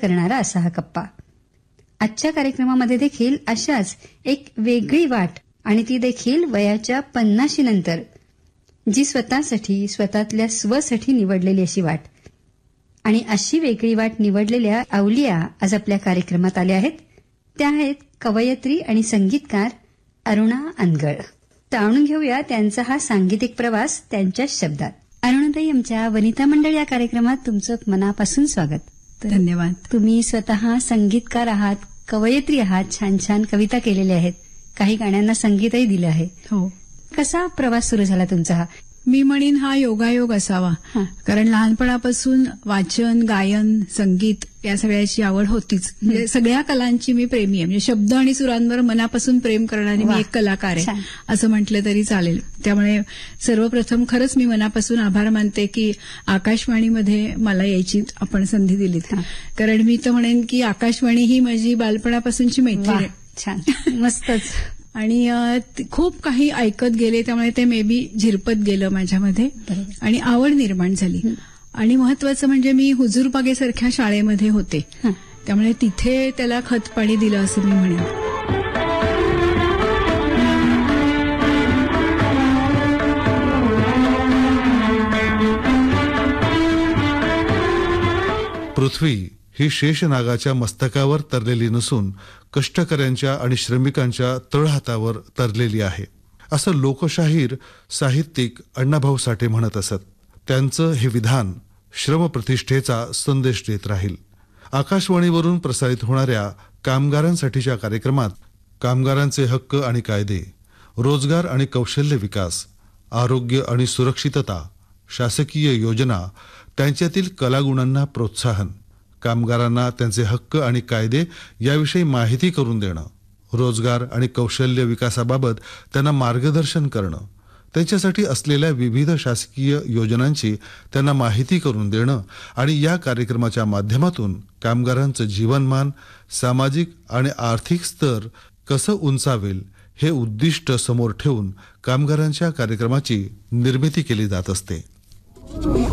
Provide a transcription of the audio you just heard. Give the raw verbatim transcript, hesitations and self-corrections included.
करणारा असा हा कप्पा. आजच्या कार्यक्रमामध्ये देखील अशाच एक वेगळी वाट आणि ती देखील वयाच्या पन्नाशी नंतर, जी स्वतःसाठी स्वतःतल्या स्वसाठी निवडलेली अशी वाट. आणि अशी वेगळी वाट निवडलेल्या अवलिया आज आपल्या कार्यक्रमात आल्या आहेत. त्या आहेत कवयित्री आणि संगीतकार अरुणा अनगळ. जाणून घेऊया त्यांचा हा सांगीतिक प्रवास त्यांच्या शब्दात. अरुणाताई, आमच्या वनिता मंडळ या कार्यक्रमात तुमचं मनापासून स्वागत. धन्यवाद. तुम्ही स्वतः संगीतकार आहात, कवयित्री आहात, छान छान कविता केलेल्या आहेत, काही गाण्यांना संगीतही दिलं आहे. हो. कसा प्रवास सुरू झाला तुमचा हा? मी म्हणीन हा योगायोग असावा, कारण लहानपणापासून वाचन, गायन, संगीत या सगळ्याची आवड होतीच. म्हणजे सगळ्या कलांची मी प्रेमी आहे. म्हणजे शब्द आणि सुरांवर मनापासून प्रेम करणारी मी एक कलाकार आहे असं म्हटलं तरी चालेल. त्यामुळे सर्वप्रथम खरंच मी मनापासून आभार मानते की आकाशवाणीमध्ये मला यायची आपण संधी दिलीत. कारण मी तर म्हणेन की आकाशवाणी ही माझी बालपणापासूनची मैत्री आहे. छान, मस्तच. आणि खूप काही ऐकत गेले, त्यामुळे ते मे बी झिरपत गेलं माझ्यामध्ये आणि आवड निर्माण झाली. आणि महत्वाचं म्हणजे मी हुजूरबागेसारख्या शाळेमध्ये होते, त्यामुळे तिथे त्याला खतपाणी दिलं असं मी म्हणेन. पृथ्वी ही शेषनागाच्या मस्तकावर तरलेली नसून कष्टकऱ्यांच्या आणि श्रमिकांच्या तळहातावर तरलेली आहे, असं लोकशाहीर साहित्यिक अण्णाभाऊ साठे म्हणत असत. त्यांचं हे विधान श्रमप्रतिष्ठेचा संदेश देत राहील. आकाशवाणीवरून प्रसारित होणाऱ्या कामगारांसाठीच्या कार्यक्रमात कामगारांचे हक्क आणि कायदे, रोजगार आणि कौशल्य विकास, आरोग्य आणि सुरक्षितता, शासकीय योजना, त्यांच्यातील कलागुणांना प्रोत्साहन, कामगारांना त्यांचे हक्क आणि कायदे याविषयी माहिती करून देणं, रोजगार आणि कौशल्य विकासाबाबत त्यांना मार्गदर्शन करणं, त्यांच्यासाठी असलेल्या विविध शासकीय योजनांची त्यांना माहिती करून देणं आणि या कार्यक्रमाच्या माध्यमातून कामगारांचं जीवनमान, सामाजिक आणि आर्थिक स्तर कसं उंचावेल हे उद्दिष्ट समोर ठेवून कामगारांच्या कार्यक्रमाची निर्मिती केली जात असते.